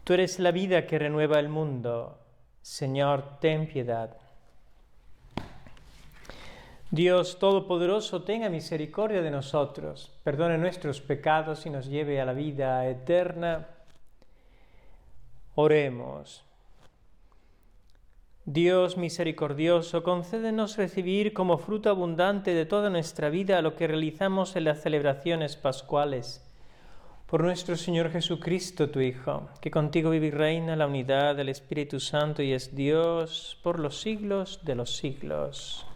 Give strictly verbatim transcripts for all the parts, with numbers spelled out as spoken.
Tú eres la vida que renueva el mundo. Señor, ten piedad. Dios Todopoderoso, tenga misericordia de nosotros, perdone nuestros pecados y nos lleve a la vida eterna. Oremos. Dios misericordioso, concédenos recibir como fruto abundante de toda nuestra vida lo que realizamos en las celebraciones pascuales. Por nuestro Señor Jesucristo, tu Hijo, que contigo vive y reina en la unidad del Espíritu Santo y es Dios por los siglos de los siglos.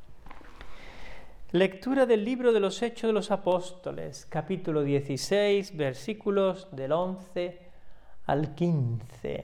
Lectura del libro de los Hechos de los Apóstoles, capítulo dieciséis, versículos del once al quince.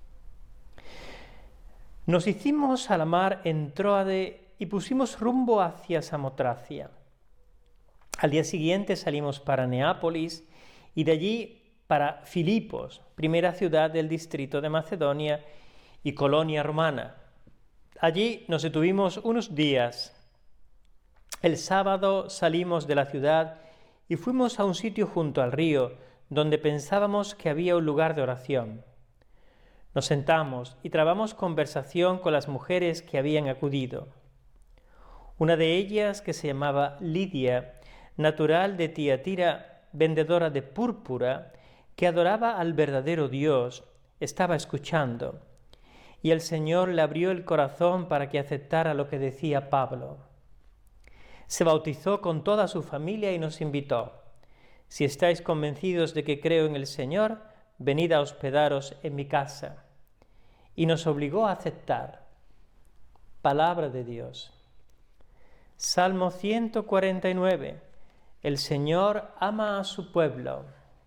Nos hicimos a la mar en Tróade y pusimos rumbo hacia Samotracia. Al día siguiente salimos para Neápolis y de allí para Filipos, primera ciudad del distrito de Macedonia y colonia romana. Allí nos detuvimos unos días. El sábado salimos de la ciudad y fuimos a un sitio junto al río, donde pensábamos que había un lugar de oración. Nos sentamos y trabamos conversación con las mujeres que habían acudido. Una de ellas, que se llamaba Lidia, natural de Tiatira, vendedora de púrpura, que adoraba al verdadero Dios, estaba escuchando, y el Señor le abrió el corazón para que aceptara lo que decía Pablo. Se bautizó con toda su familia y nos invitó: si estáis convencidos de que creo en el Señor, venid a hospedaros en mi casa. Y nos obligó a aceptar. Palabra de Dios. Salmo ciento cuarenta y nueve. El Señor ama a su pueblo.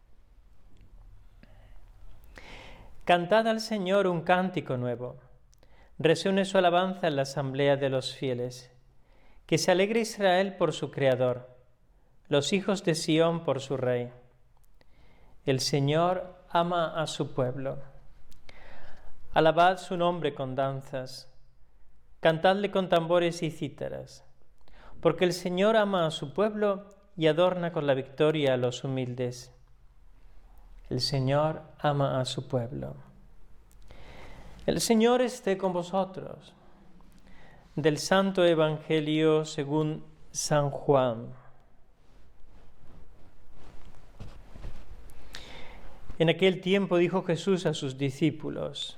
Cantad al Señor un cántico nuevo. Resuene su alabanza en la asamblea de los fieles. Que se alegre Israel por su Creador, los hijos de Sión por su Rey. El Señor ama a su pueblo. Alabad su nombre con danzas. Cantadle con tambores y cítaras. Porque el Señor ama a su pueblo y adorna con la victoria a los humildes. El Señor ama a su pueblo. El Señor esté con vosotros. Del Santo Evangelio según San Juan. En aquel tiempo dijo Jesús a sus discípulos: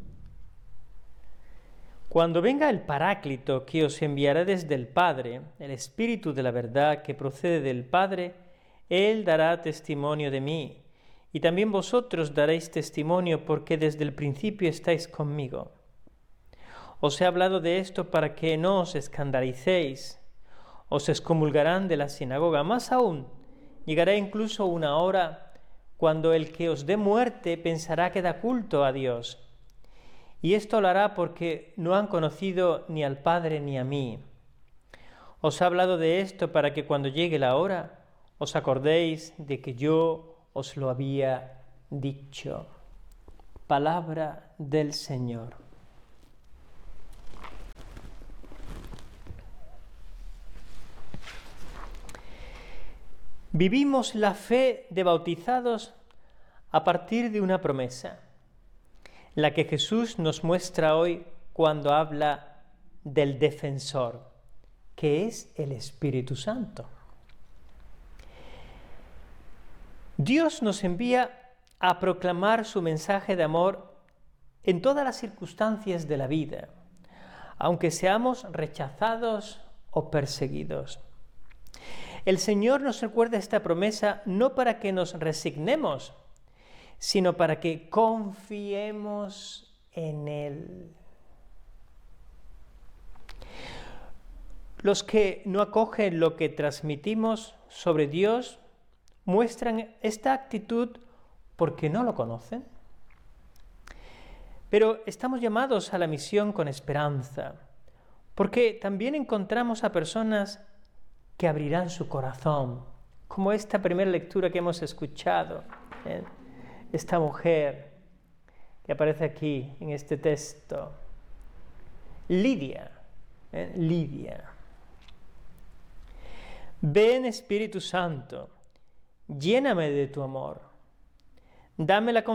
Cuando venga el Paráclito que os enviará desde el Padre, el Espíritu de la verdad que procede del Padre, Él dará testimonio de mí, y también vosotros daréis testimonio porque desde el principio estáis conmigo. Os he hablado de esto para que no os escandalicéis. Os excomulgarán de la sinagoga. Más aún, llegará incluso una hora cuando el que os dé muerte pensará que da culto a Dios. Y esto lo hará porque no han conocido ni al Padre ni a mí. Os he hablado de esto para que cuando llegue la hora os acordéis de que yo os lo había dicho. Palabra del Señor. Vivimos la fe de bautizados a partir de una promesa, la que Jesús nos muestra hoy cuando habla del defensor, que es el Espíritu Santo. Dios nos envía a proclamar su mensaje de amor en todas las circunstancias de la vida, aunque seamos rechazados o perseguidos. El Señor nos recuerda esta promesa no para que nos resignemos, sino para que confiemos en Él. Los que no acogen lo que transmitimos sobre Dios muestran esta actitud porque no lo conocen. Pero estamos llamados a la misión con esperanza, porque también encontramos a personas que abrirán su corazón, como esta primera lectura que hemos escuchado, ¿eh? Esta mujer que aparece aquí en este texto, Lidia, ¿eh? Lidia. Ven, Espíritu Santo, lléname de tu amor, dame la confianza